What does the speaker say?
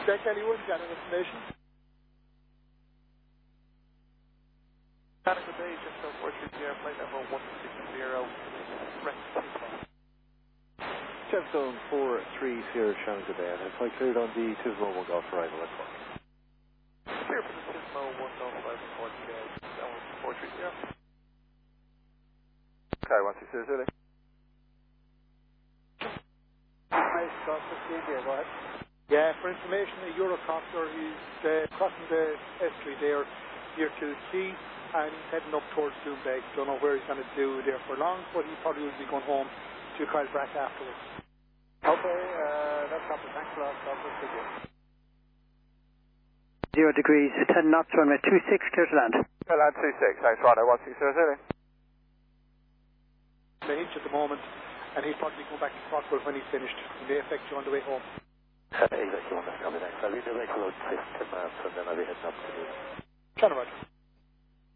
Jack Kelly 1, Janet information. Janet, good day, just 430, flight number 160, rest Gemstone 430, Shannon, good day. And it's like cleared on the Tismo 1 Golf arrival at 4. Clear for the Tismo 1 Golf arrival at 430. Okay, 160. Hi, Scott, here, go ahead. Yeah, for information, a Eurocopter, he's crossing the estuary there, here to the sea, and he's heading up towards Doonbeg. Don't know where he's going to do there for long, but he probably will be going home to Kylbrack afterwards. Okay, that's up. Thanks a lot. That's what 0 degrees, 10 knots, runway 26, clear to land. Clear land 26, thanks, Rhino, 160. The hitch at the moment, and he'll probably go back to Cockwell when he's finished. It may affect you on the way home. Exactly, that's coming next. I'll be direct about 10 miles, and then I'll be heading up to the... Kind of right.